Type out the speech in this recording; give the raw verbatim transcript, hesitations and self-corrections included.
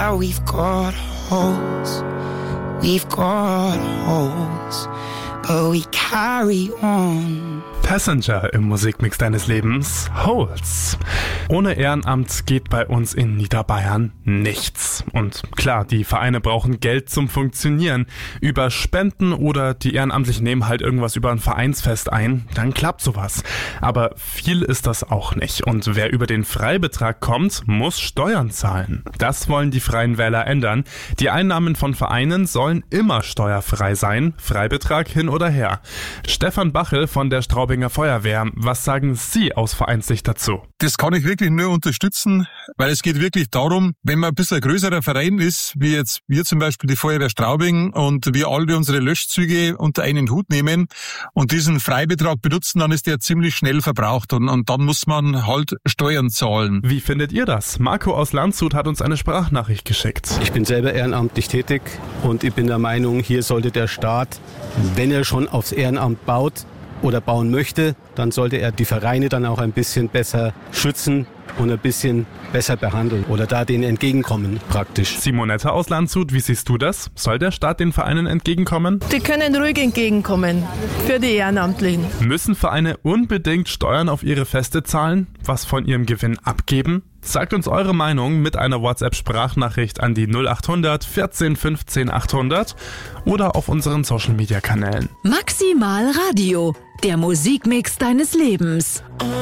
Yeah, we've got holes, we've got holes, but we carry on. Passenger im Musikmix deines Lebens, Holes. Ohne Ehrenamt geht bei uns in Niederbayern nichts. Und klar, die Vereine brauchen Geld zum Funktionieren. Über Spenden oder die Ehrenamtlichen nehmen halt irgendwas über ein Vereinsfest ein, dann klappt sowas. Aber viel ist das auch nicht. Und wer über den Freibetrag kommt, muss Steuern zahlen. Das wollen die Freien Wähler ändern. Die Einnahmen von Vereinen sollen immer steuerfrei sein, Freibetrag hin oder her. Stefan Bachel von der Straubinger Feuerwehr, was sagen Sie aus Vereinssicht dazu? Das kann ich wirklich nur unterstützen, weil es geht wirklich darum, wenn man ein bisschen ein größerer Verein ist, wie jetzt wir zum Beispiel die Feuerwehr Straubing und wir alle unsere Löschzüge unter einen Hut nehmen und diesen Freibetrag benutzen, dann ist der ziemlich schnell verbraucht und, und dann muss man halt Steuern zahlen. Wie findet ihr das? Marco aus Landshut hat uns eine Sprachnachricht geschickt. Ich bin selber ehrenamtlich tätig und ich bin der Meinung, hier sollte der Staat, wenn er schon aufs Ehrenamt baut, oder bauen möchte, dann sollte er die Vereine dann auch ein bisschen besser schützen und ein bisschen besser behandeln oder da denen entgegenkommen praktisch. Simonetta aus Landshut, wie siehst du das? Soll der Staat den Vereinen entgegenkommen? Die können ruhig entgegenkommen für die Ehrenamtlichen. Müssen Vereine unbedingt Steuern auf ihre Feste zahlen, was von ihrem Gewinn abgeben? Sagt uns eure Meinung mit einer WhatsApp-Sprachnachricht an die null achthundert vierzehn fünfzehn achthundert oder auf unseren Social-Media-Kanälen. Maximal Radio, der Musikmix deines Lebens.